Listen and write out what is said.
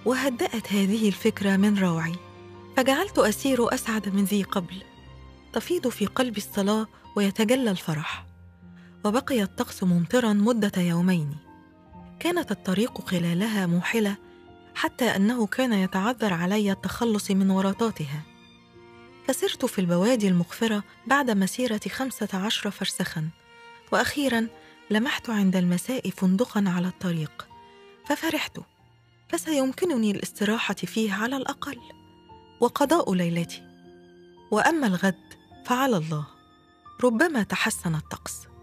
وهدأت هذه الفكرة من روعي، فجعلت أسير أسعد من ذي قبل. تفيض في قلبي الصلاة ويتجلى الفرح. وبقي الطقس ممطراً مدة يومين. كانت الطريق خلالها موحلة، حتى أنه كان يتعذر علي التخلص من ورطاتها. فسرت في البوادي المغفرة بعد مسيرة 15 فرسخاً، وأخيراً لمحت عند المساء فندقاً على الطريق، ففرحت، فسيمكنني الاستراحة فيه على الأقل وقضاء ليلتي. وأما الغد فعلى الله، ربما تحسن الطقس.